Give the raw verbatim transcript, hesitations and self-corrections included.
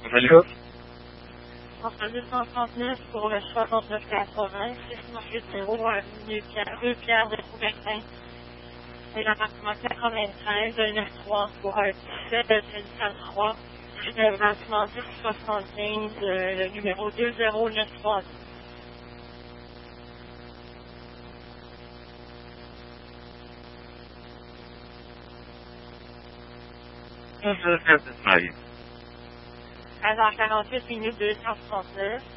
Allô? Enfin, deux cent trente-neuf pour le soixante-neuf quatre-vingts, six zéro, avenue Pierre, rue Pierre de Coubertin. Et l'appartement quatre-vingt-treize, neuf trois pour un dix-sept, trois, le bâtiment dix soixante-quinze, euh, le numéro deux zéro neuf trois. Je vais faire ce travail. Alors, quarante-huit minutes deux cent trente-neuf.